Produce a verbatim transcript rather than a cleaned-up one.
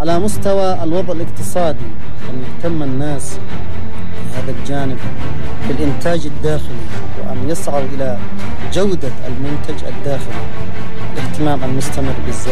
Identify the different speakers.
Speaker 1: على مستوى الوضع الاقتصادي، أن يهتم الناس في هذا الجانب بالإنتاج الداخلي، وأن يسعوا إلى جودة المنتج الداخلي. الاهتمام المستمر بالزراعة